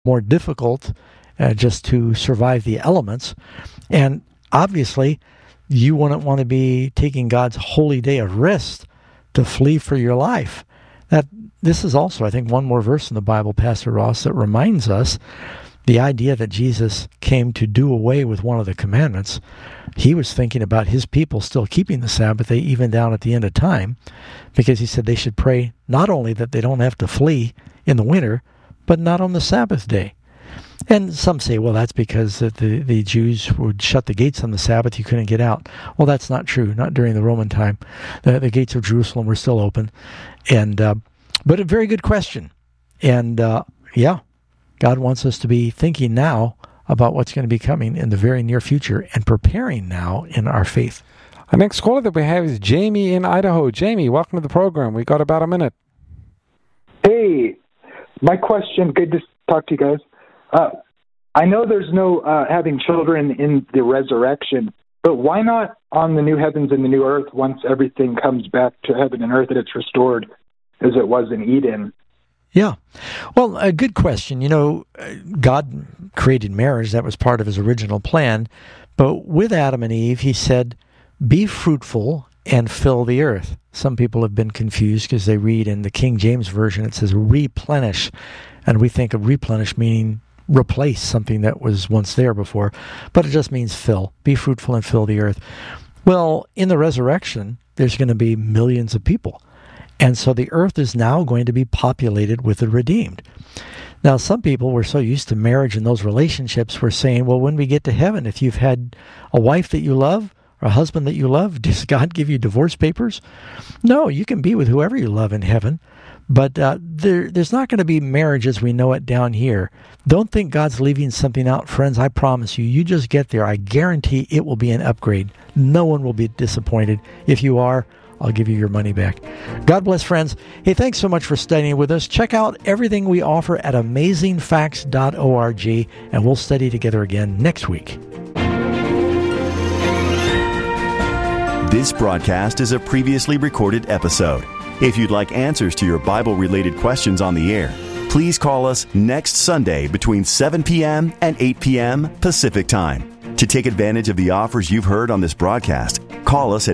more difficult just to survive the elements. And obviously, you wouldn't want to be taking God's holy day of rest to flee for your life. This is also, I think, one more verse in the Bible, Pastor Ross, that reminds us the idea that Jesus came to do away with one of the commandments. He was thinking about his people still keeping the Sabbath day even down at the end of time, because he said they should pray not only that they don't have to flee in the winter, but not on the Sabbath day. And some say, well, that's because the Jews would shut the gates on the Sabbath. You couldn't get out. Well, that's not true. Not during the Roman time. The gates of Jerusalem were still open. But a very good question. And God wants us to be thinking now about what's going to be coming in the very near future and preparing now in our faith. Our next caller that we have is Jamie in Idaho. Jamie, welcome to the program. We got about a minute. Hey, my question, good to talk to you guys. I know there's no having children in the resurrection, but why not on the new heavens and the new earth once everything comes back to heaven and earth and it's restored as it was in Eden? Yeah. Well, a good question. God created marriage. That was part of his original plan. But with Adam and Eve, he said, be fruitful and fill the earth. Some people have been confused because they read in the King James Version, it says replenish. And we think of replenish meaning replace something that was once there before. But it just means fill. Be fruitful and fill the earth. Well, in the resurrection, there's going to be millions of people. And so the earth is now going to be populated with the redeemed. Now, some people were so used to marriage and those relationships were saying, well, when we get to heaven, if you've had a wife that you love or a husband that you love, does God give you divorce papers? No, you can be with whoever you love in heaven. But there's not going to be marriage as we know it down here. Don't think God's leaving something out, friends. I promise you, you just get there. I guarantee it will be an upgrade. No one will be disappointed. If you are, I'll give you your money back. God bless, friends. Hey, thanks so much for studying with us. Check out everything we offer at amazingfacts.org, and we'll study together again next week. This broadcast is a previously recorded episode. If you'd like answers to your Bible-related questions on the air, please call us next Sunday between 7 p.m. and 8 p.m. Pacific Time. To take advantage of the offers you've heard on this broadcast, call us at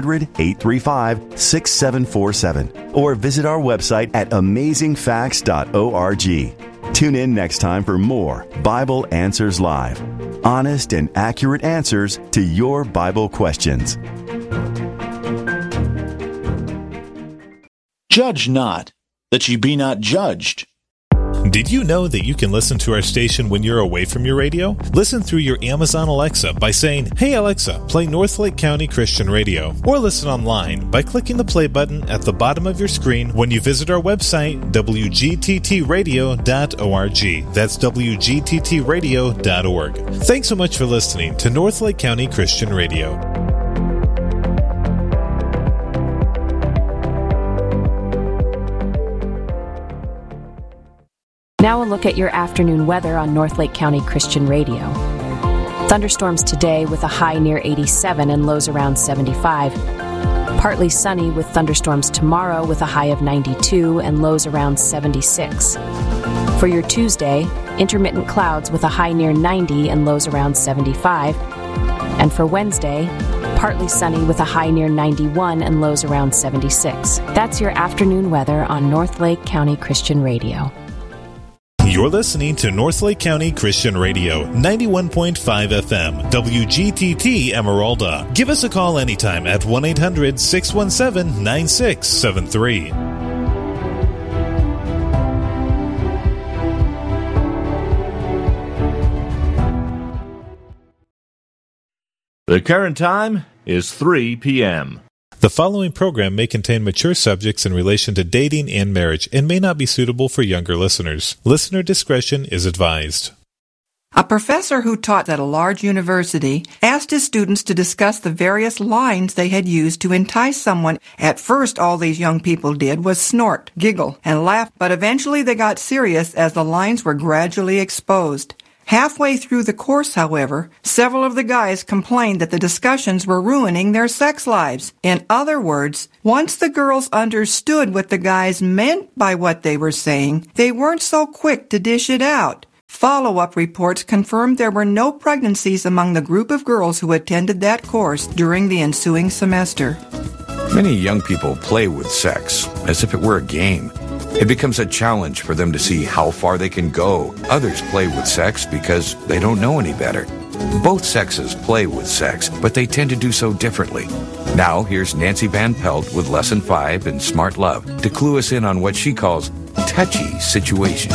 800-835-6747 or visit our website at amazingfacts.org. Tune in next time for more Bible Answers Live. Honest and accurate answers to your Bible questions. Judge not, that ye be not judged. Did you know that you can listen to our station when you're away from your radio? Listen through your Amazon Alexa by saying, "Hey Alexa, play Northlake County Christian Radio." Or listen online by clicking the play button at the bottom of your screen when you visit our website, wgttradio.org. That's wgttradio.org. Thanks so much for listening to Northlake County Christian Radio. Now a look at your afternoon weather on Northlake County Christian Radio. Thunderstorms today with a high near 87 and lows around 75. Partly sunny with thunderstorms tomorrow with a high of 92 and lows around 76. For your Tuesday, intermittent clouds with a high near 90 and lows around 75. And for Wednesday, partly sunny with a high near 91 and lows around 76. That's your afternoon weather on Northlake County Christian Radio. You're listening to Northlake County Christian Radio, 91.5 FM, WGTT Emeralda. Give us a call anytime at 1-800-617-9673. The current time is 3 p.m. The following program may contain mature subjects in relation to dating and marriage and may not be suitable for younger listeners. Listener discretion is advised. A professor who taught at a large university asked his students to discuss the various lines they had used to entice someone. At first, all these young people did was snort, giggle, and laugh, but eventually they got serious as the lines were gradually exposed. Halfway through the course, however, several of the guys complained that the discussions were ruining their sex lives. In other words, once the girls understood what the guys meant by what they were saying, they weren't so quick to dish it out. Follow-up reports confirmed there were no pregnancies among the group of girls who attended that course during the ensuing semester. Many young people play with sex as if it were a game. It becomes a challenge for them to see how far they can go. Others play with sex because they don't know any better. Both sexes play with sex, but they tend to do so differently. Now, here's Nancy Van Pelt with Lesson 5 in Smart Love to clue us in on what she calls touchy situations.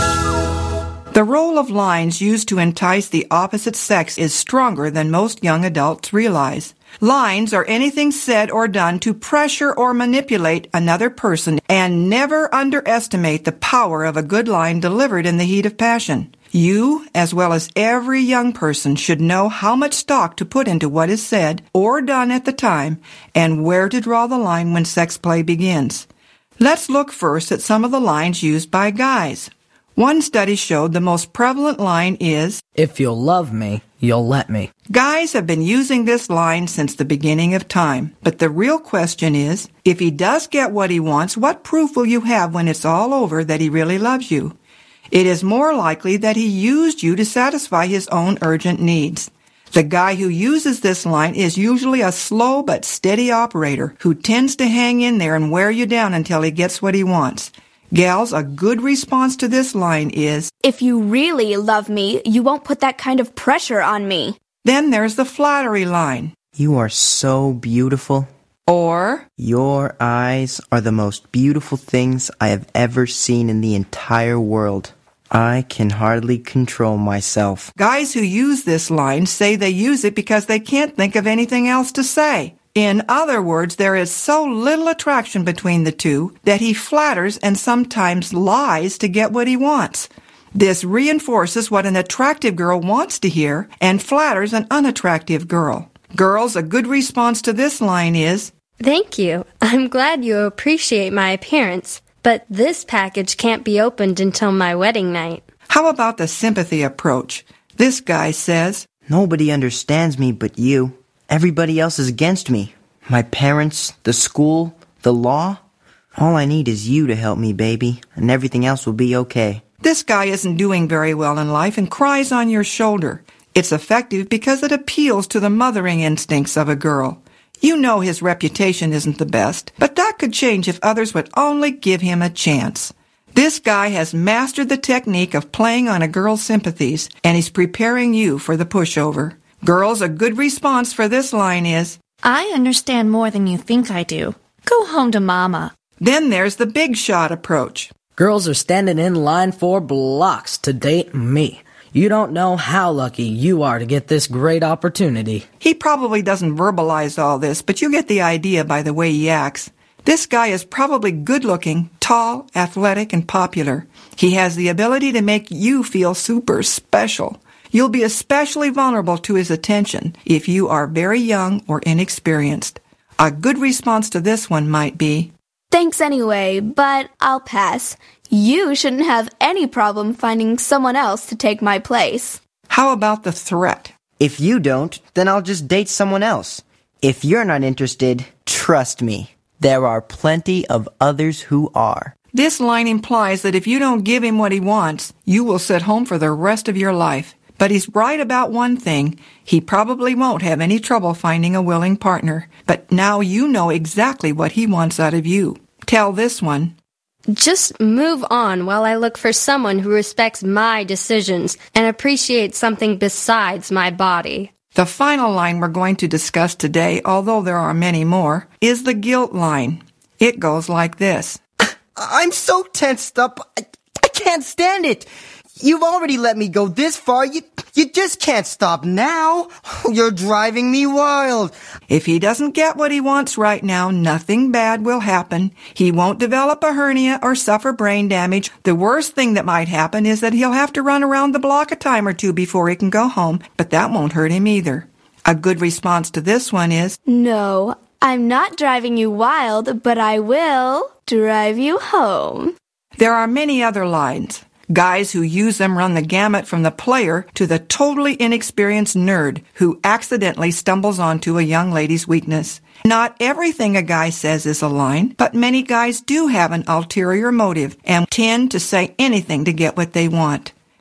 The role of lines used to entice the opposite sex is stronger than most young adults realize. Lines are anything said or done to pressure or manipulate another person, and never underestimate the power of a good line delivered in the heat of passion. You, as well as every young person, should know how much stock to put into what is said or done at the time, and where to draw the line when sex play begins. Let's look first at some of the lines used by guys. One study showed the most prevalent line is, "If you'll love me, you'll let me." Guys have been using this line since the beginning of time. But the real question is, if he does get what he wants, what proof will you have when it's all over that he really loves you? It is more likely that he used you to satisfy his own urgent needs. The guy who uses this line is usually a slow but steady operator who tends to hang in there and wear you down until he gets what he wants. Gals, a good response to this line is, "If you really love me, you won't put that kind of pressure on me." Then there's the flattery line. "You are so beautiful." Or, "Your eyes are the most beautiful things I have ever seen in the entire world. I can hardly control myself." Guys who use this line say they use it because they can't think of anything else to say. In other words, there is so little attraction between the two that he flatters and sometimes lies to get what he wants. This reinforces what an attractive girl wants to hear and flatters an unattractive girl. Girls, a good response to this line is, "Thank you. I'm glad you appreciate my appearance, but this package can't be opened until my wedding night." How about the sympathy approach? This guy says, "Nobody understands me but you. Everybody else is against me. My parents, the school, the law. All I need is you to help me, baby, and everything else will be okay." This guy isn't doing very well in life and cries on your shoulder. It's effective because it appeals to the mothering instincts of a girl. You know his reputation isn't the best, but that could change if others would only give him a chance. This guy has mastered the technique of playing on a girl's sympathies, and he's preparing you for the pushover. Girls, a good response for this line is, "I understand more than you think I do. Go home to Mama." Then there's the big shot approach. "Girls are standing in line for blocks to date me. You don't know how lucky you are to get this great opportunity." He probably doesn't verbalize all this, but you get the idea by the way he acts. This guy is probably good-looking, tall, athletic, and popular. He has the ability to make you feel super special. You'll be especially vulnerable to his attention if you are very young or inexperienced. A good response to this one might be, "Thanks anyway, but I'll pass. You shouldn't have any problem finding someone else to take my place." How about the threat? "If you don't, then I'll just date someone else. If you're not interested, trust me, there are plenty of others who are." This line implies that if you don't give him what he wants, you will sit home for the rest of your life. But he's right about one thing. He probably won't have any trouble finding a willing partner. But now you know exactly what he wants out of you. Tell this one, "Just move on while I look for someone who respects my decisions and appreciates something besides my body." The final line we're going to discuss today, although there are many more, is the guilt line. It goes like this. "I'm so tensed up. I can't stand it. You've already let me go this far. You just can't stop now. You're driving me wild." If he doesn't get what he wants right now, nothing bad will happen. He won't develop a hernia or suffer brain damage. The worst thing that might happen is that he'll have to run around the block a time or two before he can go home, but that won't hurt him either. A good response to this one is, "No, I'm not driving you wild, but I will drive you home." There are many other lines. Guys who use them run the gamut from the player to the totally inexperienced nerd who accidentally stumbles onto a young lady's weakness. Not everything a guy says is a line, but many guys do have an ulterior motive and tend to say anything to get what they want.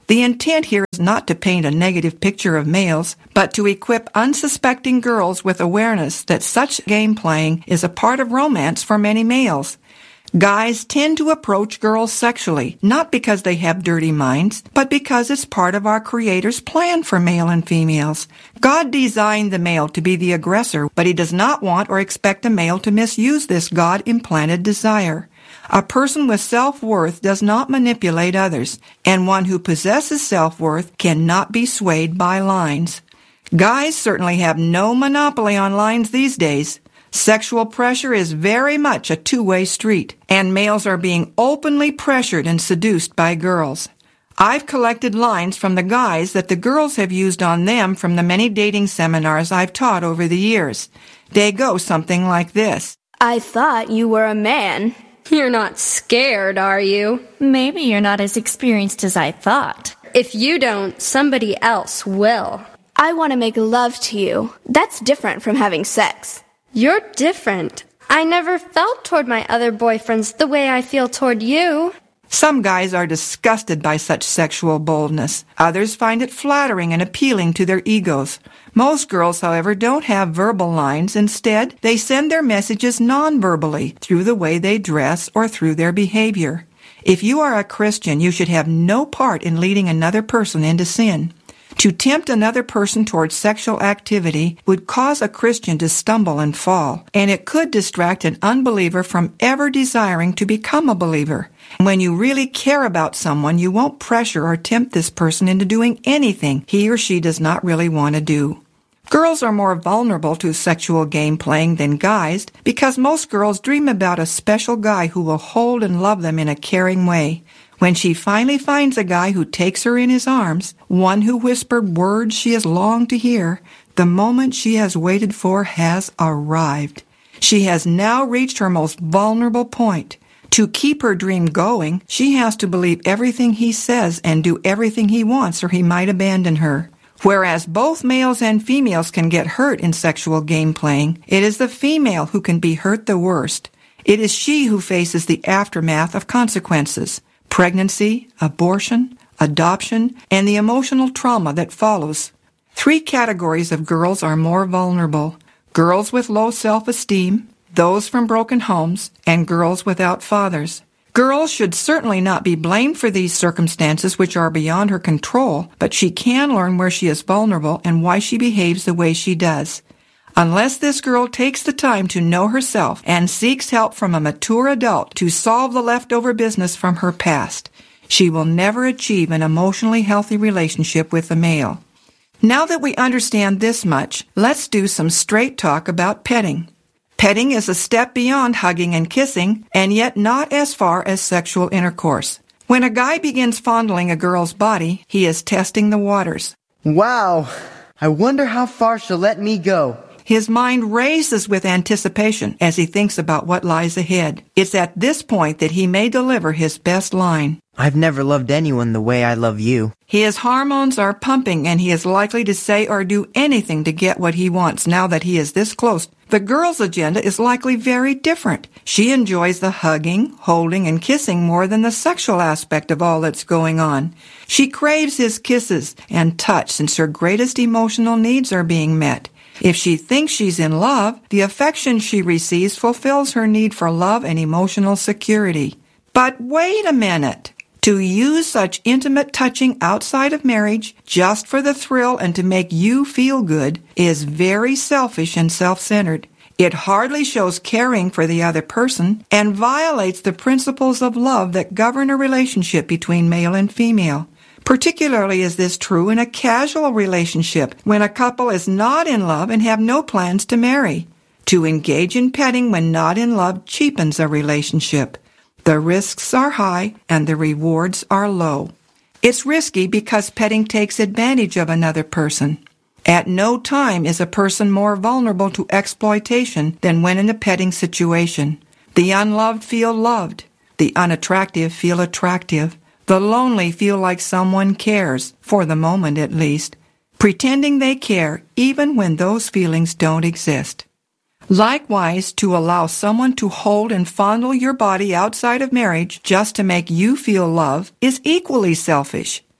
The intent here is not to paint a negative picture of males, but to equip unsuspecting girls with awareness that such game playing is a part of romance for many males. Guys tend to approach girls sexually, not because they have dirty minds, but because it's part of our Creator's plan for male and females. God designed the male to be the aggressor, but He does not want or expect a male to misuse this God-implanted desire. A person with self-worth does not manipulate others, and one who possesses self-worth cannot be swayed by lines. Guys certainly have no monopoly on lines these days. Sexual pressure is very much a two-way street, and males are being openly pressured and seduced by girls. I've collected lines from the guys that the girls have used on them from the many dating seminars I've taught over the years. They go something like this. I thought you were a man. You're not scared, are you? Maybe you're not as experienced as I thought. If you don't, somebody else will. I want to make love to you. That's different from having sex. You're different. I never felt toward my other boyfriends the way I feel toward you. Some guys are disgusted by such sexual boldness. Others find it flattering and appealing to their egos. Most girls, however, don't have verbal lines. Instead, they send their messages non-verbally, through the way they dress or through their behavior. If you are a Christian, you should have no part in leading another person into sin. To tempt another person towards sexual activity would cause a Christian to stumble and fall, and it could distract an unbeliever from ever desiring to become a believer. When you really care about someone, you won't pressure or tempt this person into doing anything he or she does not really want to do. Girls are more vulnerable to sexual game playing than guys because most girls dream about a special guy who will hold and love them in a caring way. When she finally finds a guy who takes her in his arms, one who whispered words she has longed to hear, the moment she has waited for has arrived. She has now reached her most vulnerable point. To keep her dream going, she has to believe everything he says and do everything he wants or he might abandon her. Whereas both males and females can get hurt in sexual game playing, it is the female who can be hurt the worst. It is she who faces the aftermath of consequences. Pregnancy, abortion, adoption, and the emotional trauma that follows. 3 categories of girls are more vulnerable. Girls with low self-esteem, those from broken homes, and girls without fathers. Girls should certainly not be blamed for these circumstances which are beyond her control, but she can learn where she is vulnerable and why she behaves the way she does. Unless this girl takes the time to know herself and seeks help from a mature adult to solve the leftover business from her past, she will never achieve an emotionally healthy relationship with a male. Now that we understand this much, let's do some straight talk about petting. Petting is a step beyond hugging and kissing, and yet not as far as sexual intercourse. When a guy begins fondling a girl's body, he is testing the waters. Wow! I wonder how far she'll let me go. His mind races with anticipation as he thinks about what lies ahead. It's at this point that he may deliver his best line. I've never loved anyone the way I love you. His hormones are pumping, and he is likely to say or do anything to get what he wants now that he is this close. The girl's agenda is likely very different. She enjoys the hugging, holding, and kissing more than the sexual aspect of all that's going on. She craves his kisses and touch since her greatest emotional needs are being met. If she thinks she's in love, the affection she receives fulfills her need for love and emotional security. But wait a minute. To use such intimate touching outside of marriage just for the thrill and to make you feel good is very selfish and self-centered. It hardly shows caring for the other person and violates the principles of love that govern a relationship between male and female. Particularly is this true in a casual relationship when a couple is not in love and have no plans to marry. To engage in petting when not in love cheapens a relationship. The risks are high and the rewards are low. It's risky because petting takes advantage of another person. At no time is a person more vulnerable to exploitation than when in a petting situation. The unloved feel loved. The unattractive feel attractive. The lonely feel like someone cares, for the moment at least, pretending they care even when those feelings don't exist. Likewise, to allow someone to hold and fondle your body outside of marriage just to make you feel love is equally selfish.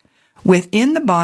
Within the bond